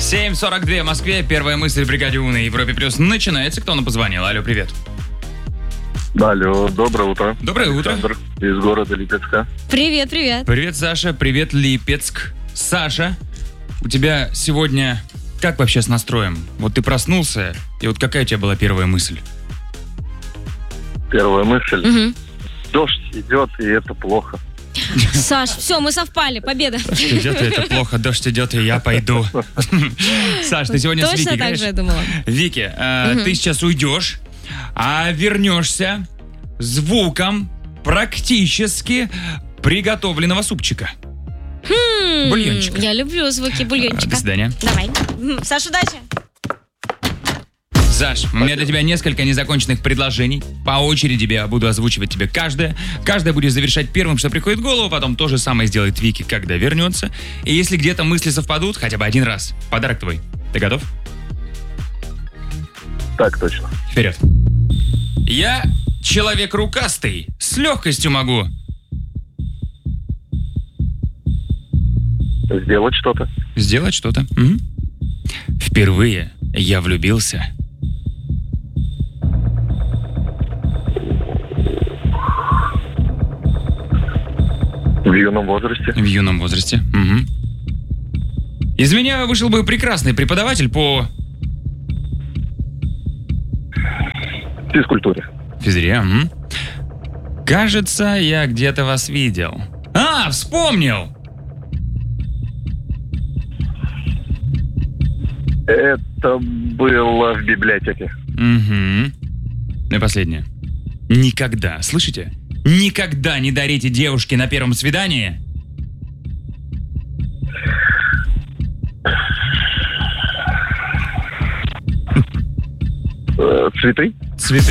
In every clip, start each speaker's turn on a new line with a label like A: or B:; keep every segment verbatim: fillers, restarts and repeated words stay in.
A: семь сорок два в Москве. Первая мысль в бригаде У на Европе Плюс начинается. Кто нам позвонил? Алло, привет.
B: Алло, доброе утро.
A: Доброе утро.
B: Александр из города Липецка.
C: Привет, привет.
A: Привет, Саша. Привет, Липецк. Саша, у тебя сегодня как вообще с настроем? Вот ты проснулся, и вот какая у тебя была первая мысль?
B: Первая мысль.
C: Угу.
B: Дождь идет, и это плохо.
C: Саш, все, мы совпали, победа.
A: Дождь идет, и это плохо. Дождь идет, и я пойду. Саш, ты сегодня с Вики
C: Точно так
A: играешь?
C: же я думала.
A: Вики, э,
C: Мгм.
A: ты сейчас уйдешь, а вернешься звуком практически приготовленного супчика.
C: М,
A: Бульончика.
C: Я люблю звуки
A: Э,
C: бульончика.
A: До свидания.
C: Давай. М, Саша, удачи.
A: Саш, у меня для тебя несколько незаконченных предложений. По очереди я буду озвучивать тебе каждое. Каждое будет завершать первым, что приходит в голову. Потом то же самое сделает Вики, когда вернется. И если где-то мысли совпадут, хотя бы один раз, подарок твой. Ты готов?
B: Так точно.
A: Вперед. Я человек рукастый. С легкостью могу.
B: Сделать что-то.
A: Сделать что-то. Мгм. Впервые я влюбился.
B: В юном возрасте.
A: В юном возрасте. Мгм. Из меня вышел бы прекрасный преподаватель по
B: Физкультуре.
A: физре. Мгм. Кажется, я где-то вас видел. А, вспомнил!
B: Это было в библиотеке.
A: Угу. И последнее. Никогда, слышите? Никогда не дарите девушке на первом свидании
B: Э, цветы.
A: цветы.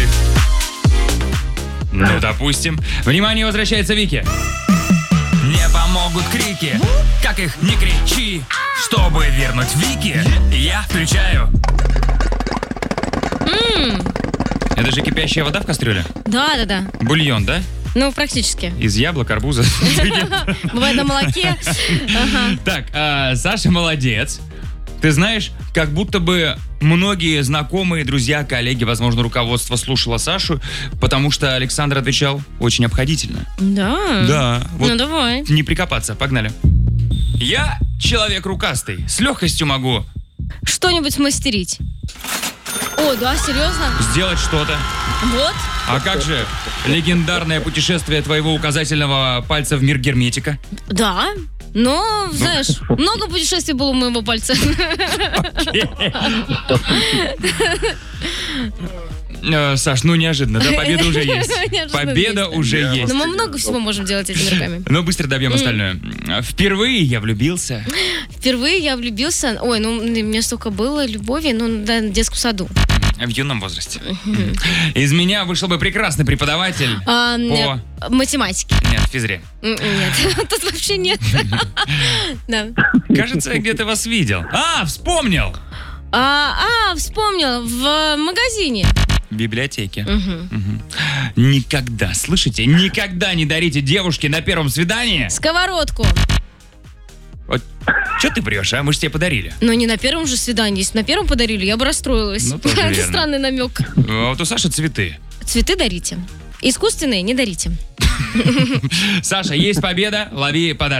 A: Ну, допустим. Внимание, возвращается Вики. Не помогут крики, как их не кричи. Чтобы вернуть Вики, я включаю.
C: М,
A: Это же кипящая вода в кастрюле?
C: Да, да, да.
A: Бульон, да?
C: Ну, практически.
A: Из яблок, арбуза.
C: Бывает на молоке. Ага.
A: Так, а, Саша молодец. Ты знаешь, как будто бы многие знакомые, друзья, коллеги, возможно, руководство слушало Сашу, потому что Александр отвечал очень обходительно.
C: Да?
A: Да. Вот
C: Ну, давай.
A: не прикопаться, погнали. Я человек рукастый, с легкостью могу
C: Что-нибудь смастерить. О, да, серьезно?
A: сделать что-то.
C: Вот.
A: А как же легендарное путешествие твоего указательного пальца в мир герметика?
C: Да. Но, знаешь, много путешествий было у моего пальца.
A: Э, Саш, ну неожиданно, да, победа уже есть.
C: Неожиданно
A: Победа
C: есть, да.
A: уже
B: Я
A: есть.
C: Но мы много всего можем делать этими руками.
A: Но быстро добьем остальное. Впервые я влюбился.
C: Впервые я влюбился... Ой, ну, у меня столько было любови, ну, да, в детском саду.
A: В юном возрасте. Из меня вышел бы прекрасный преподаватель
C: А,
A: по...
C: э, математики.
A: Нет, физре.
C: М, Нет, тут вообще нет. Да.
A: Кажется, я где-то вас видел. А, вспомнил!
C: А, а, вспомнил, в магазине.
A: В библиотеке.
C: Мгм.
A: Мгм. Никогда, слышите, никогда не дарите девушке на первом свидании.
C: Сковородку.
A: Вот, что ты врешь, а? Мы же тебе подарили.
C: Но не на первом же свидании. Если на первом подарили, я бы расстроилась.
A: Ну, тоже
C: Это
A: верно.
C: странный намек.
A: А вот у Саши цветы.
C: Цветы дарите. Искусственные не дарите.
A: Саша, есть победа, лови подарок.